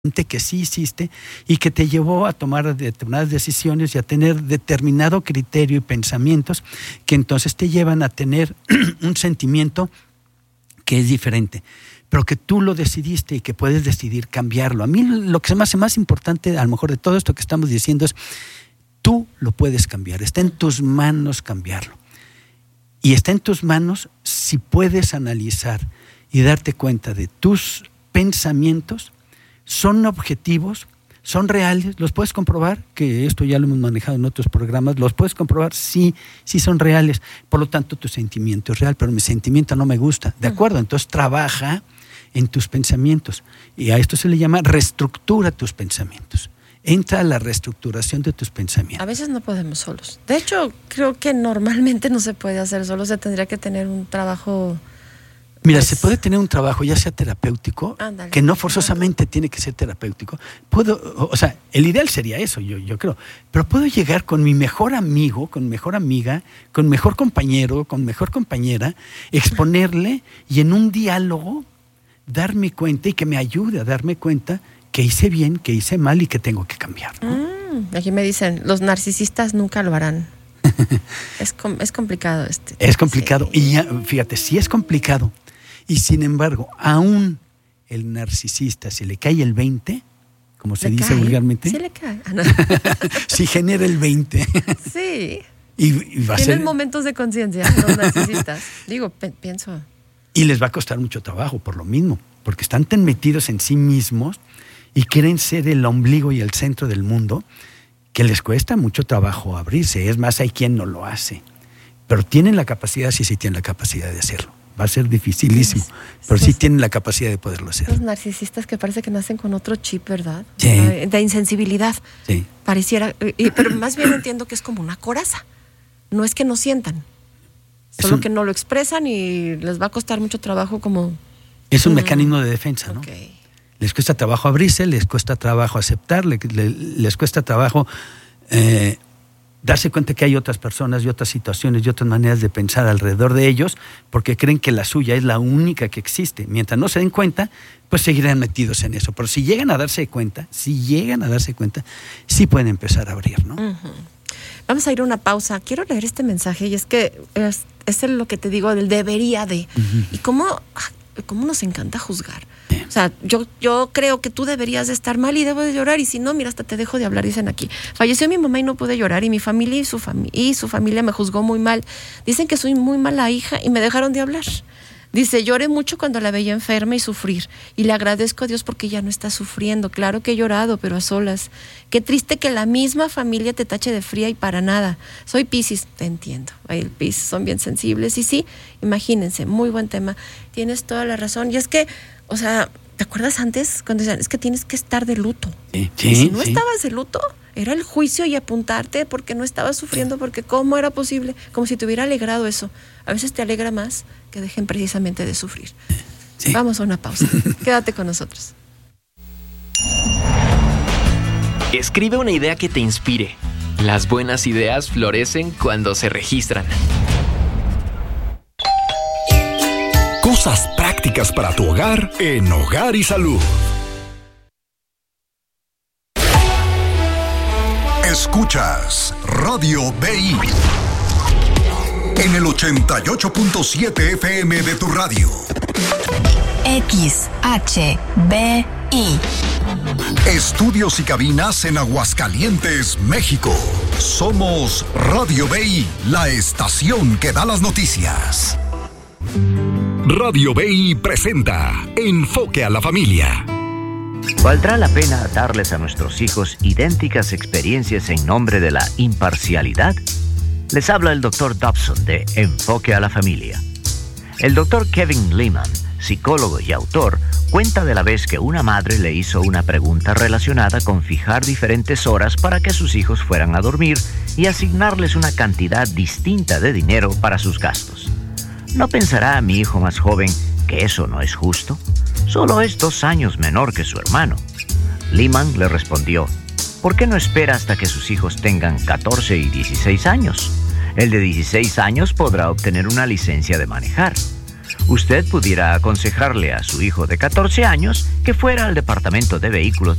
que sí hiciste y que te llevó a tomar determinadas decisiones y a tener determinado criterio y pensamientos que entonces te llevan a tener un sentimiento que es diferente, pero que tú lo decidiste y que puedes decidir cambiarlo. A mí lo que se me hace más importante, a lo mejor de todo esto que estamos diciendo, es tú lo puedes cambiar, está en tus manos cambiarlo. Y está en tus manos si puedes analizar y darte cuenta de tus pensamientos. Son objetivos, son reales, los puedes comprobar, que esto ya lo hemos manejado en otros programas, los puedes comprobar, sí son reales, por lo tanto tu sentimiento es real, pero mi sentimiento no me gusta, ¿de acuerdo? Entonces trabaja en tus pensamientos, y a esto se le llama reestructura tus pensamientos, entra a la reestructuración de tus pensamientos. A veces no podemos solos, de hecho creo que normalmente no se puede hacer solo, se tendría que tener un trabajo. Mira, se puede tener un trabajo ya sea terapéutico, ándale, que no forzosamente tiene que ser terapéutico. El ideal sería eso, yo creo. Pero puedo llegar con mi mejor amigo, con mejor amiga, con mejor compañero, con mejor compañera, exponerle y en un diálogo darme cuenta y que me ayude a darme cuenta que hice bien, que hice mal y que tengo que cambiar, ¿no? Aquí me dicen, los narcisistas nunca lo harán. Es complicado Es complicado. Sí. Y ya, fíjate, sí es complicado. Y sin embargo, aún el narcisista, si le cae el 20, como se dice vulgarmente. Sí le cae. No. Si genera el 20. Sí. Y va a ser. Tienen momentos de conciencia los narcisistas. Digo, pienso. Y les va a costar mucho trabajo por lo mismo, porque están tan metidos en sí mismos y quieren ser el ombligo y el centro del mundo que les cuesta mucho trabajo abrirse. Es más, hay quien no lo hace. Pero tienen la capacidad, sí tienen la capacidad de hacerlo. Va a ser dificilísimo, pero sí tienen la capacidad de poderlo hacer. Los narcisistas que parece que nacen con otro chip, ¿verdad? Sí. De insensibilidad. Sí. Pareciera, pero más bien entiendo que es como una coraza. No es que no sientan, solo que no lo expresan y les va a costar mucho trabajo como. Es un mecanismo de defensa, ¿no? Okay. Les cuesta trabajo abrirse, les cuesta trabajo aceptar, les cuesta trabajo darse cuenta que hay otras personas y otras situaciones y otras maneras de pensar alrededor de ellos, porque creen que la suya es la única que existe. Mientras no se den cuenta, pues seguirán metidos en eso. Pero si llegan a darse cuenta, sí pueden empezar a abrir, ¿no? Uh-huh. Vamos a ir a una pausa. Quiero leer este mensaje y es que es lo que te digo del debería de. Uh-huh. Y cómo nos encanta juzgar. O sea, yo creo que tú deberías de estar mal y debo de llorar, y si no, mira, hasta te dejo de hablar, dicen aquí. Falleció mi mamá y no pude llorar, y mi familia y su familia me juzgó muy mal. Dicen que soy muy mala hija y me dejaron de hablar. Dice, lloré mucho cuando la veía enferma y sufrir, y le agradezco a Dios porque ya no está sufriendo. Claro que he llorado, pero a solas. Qué triste que la misma familia te tache de fría y para nada. Soy Piscis, te entiendo. El Piscis son bien sensibles, y sí, imagínense, muy buen tema. Tienes toda la razón, y es que, o sea, ¿te acuerdas antes cuando decían, es que tienes que estar de luto? Sí, y si no estabas de luto, era el juicio y apuntarte porque no estabas sufriendo, porque ¿cómo era posible? Como si te hubiera alegrado eso. A veces te alegra más que dejen precisamente de sufrir. Sí. Vamos a una pausa. Quédate con nosotros. Escribe una idea que te inspire. Las buenas ideas florecen cuando se registran. Cosas prácticas para tu hogar en Hogar y Salud. Escuchas Radio BI en el 88.7 FM de tu radio. XHBI. Estudios y cabinas en Aguascalientes, México. Somos Radio BI, la estación que da las noticias. Radio BI presenta Enfoque a la Familia. ¿Valdrá la pena darles a nuestros hijos idénticas experiencias en nombre de la imparcialidad? Les habla el Dr. Dobson de Enfoque a la Familia. El Dr. Kevin Leman, psicólogo y autor, cuenta de la vez que una madre le hizo una pregunta relacionada con fijar diferentes horas para que sus hijos fueran a dormir y asignarles una cantidad distinta de dinero para sus gastos. ¿No pensará mi hijo más joven que eso no es justo? Solo es 2 años menor que su hermano. Leman le respondió, ¿por qué no espera hasta que sus hijos tengan 14 y 16 años? El de 16 años podrá obtener una licencia de manejar. Usted pudiera aconsejarle a su hijo de 14 años que fuera al departamento de vehículos